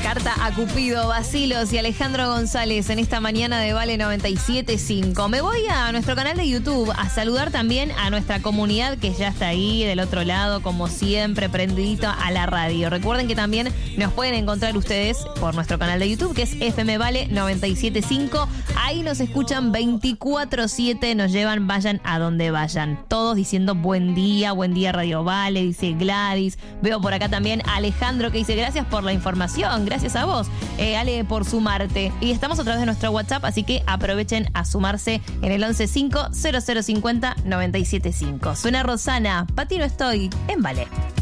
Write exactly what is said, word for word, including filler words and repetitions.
Carta a Cupido, Basilos y Alejandro González en esta mañana de Vale noventa y siete punto cinco. Me voy a nuestro canal de YouTube a saludar también a nuestra comunidad que ya está ahí del otro lado, como siempre, prendidito a la radio. Recuerden que también nos pueden encontrar ustedes por nuestro canal de YouTube, que es F M Vale noventa y siete punto cinco. Ahí nos escuchan veinticuatro siete, nos llevan, vayan a donde vayan. Todos diciendo buen día, buen día Radio Vale, dice Gladys. Veo por acá también a Alejandro que dice gracias por la información, gracias a vos, eh, Ale, por sumarte. Y estamos a través de nuestro WhatsApp, así que aprovechen a sumarse en el once cinco cero cero cincuenta noventa y siete cinco. Suena Rosana, Pati no estoy, en Vale.